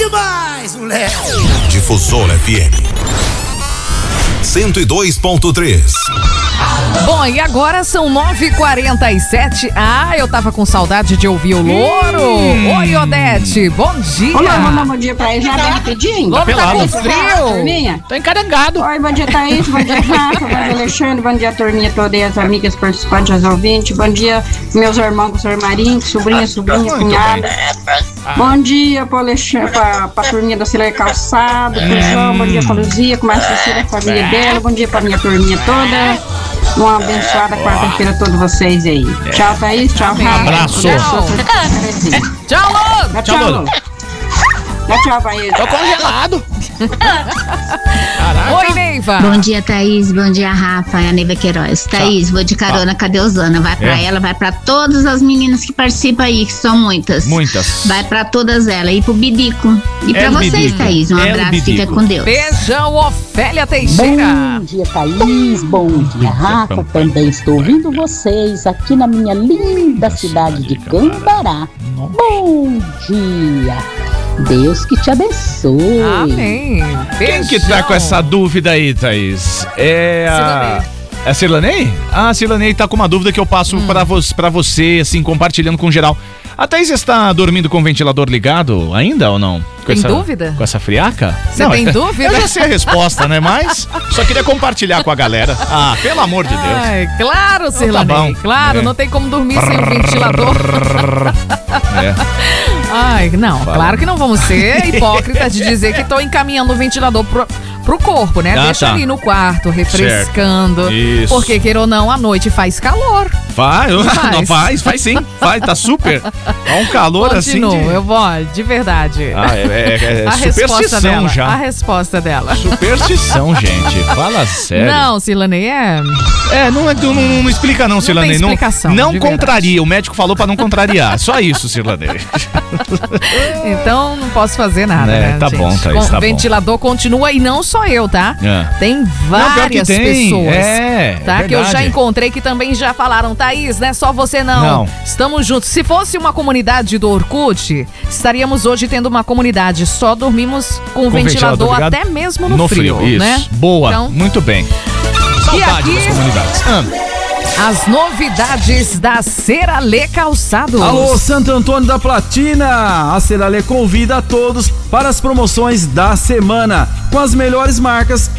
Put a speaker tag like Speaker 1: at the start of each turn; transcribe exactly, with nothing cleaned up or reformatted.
Speaker 1: demais, moleque.
Speaker 2: Difusora F M cento e dois ponto três.
Speaker 3: Bom, e agora são nove e quarenta e sete. Ah, eu tava com saudade de ouvir o Louro. Hum. Oi, Odete, bom dia.
Speaker 4: Olá, mamãe, bom dia pra ele. Já bem rapidinho?
Speaker 3: Louro tá com frio.
Speaker 4: Turminha?
Speaker 3: Tô encarangado.
Speaker 4: Oi, bom dia, Thaís. Bom dia, Rafa. Bom dia, Alexandre. Bom dia, turminha toda e as amigas participantes, as ouvintes. Bom dia, meus irmãos, o senhor Marinho, sobrinha, sobrinha, cunhada. Bom dia pro Alexandre, pra, pra turminha da Cileia Calçado, pro João. Bom dia pra Luzia, com mais Cecília, a família dela. Bom dia pra minha turminha toda. Uma abençoada quarta-feira a todos vocês aí. Tchau, Thaís. Tchau, Rafa.
Speaker 5: Abraço.
Speaker 3: Tchau, Louro.
Speaker 4: Tchau, Louro. Tchau, tchau, Thaís.
Speaker 5: Tô congelado.
Speaker 3: Oi, Neiva.
Speaker 6: Bom dia, Thaís. Bom dia, Rafa. É a Neiva Queiroz. Thaís, vou de carona com a Deusana. Vai pra
Speaker 5: É.
Speaker 6: ela, vai pra todas as meninas que participam aí, que são muitas.
Speaker 5: Muitas.
Speaker 6: Vai pra todas elas. E pro Bidico. E pra
Speaker 5: El
Speaker 6: vocês,
Speaker 5: Bidico.
Speaker 6: Thaís. Um
Speaker 5: El
Speaker 6: abraço,
Speaker 5: Bidico.
Speaker 6: fica com Deus.
Speaker 3: Beijão, Ofélia Teixeira.
Speaker 7: Bom dia, Thaís. Bom dia, Rafa. Também estou ouvindo vocês aqui na minha linda cidade de Cambará. Bom dia. Deus que te abençoe.
Speaker 3: Amém.
Speaker 5: Quem que tá com essa dúvida aí, Thaís? É a... É a Cirlanei? Ah, a Cirlanei tá com uma dúvida que eu passo hum. pra, vo pra você, assim, compartilhando com geral. A Thaís está dormindo com o ventilador ligado ainda ou não? Com
Speaker 3: Tem
Speaker 5: essa,
Speaker 3: dúvida?
Speaker 5: Com essa friaca?
Speaker 3: Você tem dúvida?
Speaker 5: Eu já sei a resposta, né? Mas só queria compartilhar com a galera. Ah, pelo amor de Deus.
Speaker 3: Ai, claro, Cirlanei.
Speaker 5: tá
Speaker 3: claro,
Speaker 5: é.
Speaker 3: não tem como dormir sem o ventilador.
Speaker 5: É.
Speaker 3: Ai, não,
Speaker 5: Fala.
Speaker 3: claro que não vamos ser hipócritas de dizer que tô encaminhando o ventilador pro, pro corpo, né?
Speaker 5: Ah,
Speaker 3: Deixa
Speaker 5: tá.
Speaker 3: ali no quarto, refrescando.
Speaker 5: Certo. Isso.
Speaker 3: Porque, queira ou não, à noite faz calor.
Speaker 5: Vai,
Speaker 3: Faz.
Speaker 5: não faz, faz sim. Faz, tá super. Tá um calor
Speaker 3: Continuo,
Speaker 5: assim. De...
Speaker 3: eu vou, de verdade.
Speaker 5: Ah, é, é, é
Speaker 3: a resposta
Speaker 5: superstição
Speaker 3: dela,
Speaker 5: já.
Speaker 3: A resposta dela.
Speaker 5: Superstição, gente. Fala sério.
Speaker 3: Não, Cirlanei, é...
Speaker 5: É, não, é- não, não, não explica não, Cirlanei.
Speaker 3: tem explicação,
Speaker 5: Não,
Speaker 3: de
Speaker 5: não contraria. O médico falou pra não contrariar. Só isso, Cirlanei.
Speaker 3: Então não posso fazer nada,
Speaker 5: É,
Speaker 3: né,
Speaker 5: tá
Speaker 3: gente?
Speaker 5: bom, Thaís,
Speaker 3: Com-
Speaker 5: tá bom.
Speaker 3: ventilador continua e não só eu, tá?
Speaker 5: É.
Speaker 3: Tem
Speaker 5: Não, pior que
Speaker 3: várias
Speaker 5: tem,
Speaker 3: pessoas,
Speaker 5: é,
Speaker 3: tá?
Speaker 5: é
Speaker 3: Que eu já
Speaker 5: verdade.
Speaker 3: encontrei que também já falaram, Thaís, não é só você não.
Speaker 5: Não.
Speaker 3: Estamos juntos. Se fosse uma comunidade do Orkut, estaríamos hoje tendo uma comunidade. Só dormimos com o
Speaker 5: Com
Speaker 3: ventilador,
Speaker 5: ligado?
Speaker 3: até mesmo no, frio,
Speaker 5: isso.
Speaker 3: né?
Speaker 5: Boa,
Speaker 3: Então,
Speaker 5: muito bem. Saudade
Speaker 3: aqui-
Speaker 5: das comunidades. Ah.
Speaker 3: as novidades da Ceralê Calçados.
Speaker 8: Alô, Santo Antônio da Platina! A Ceralê convida a todos para as promoções da semana, com as melhores marcas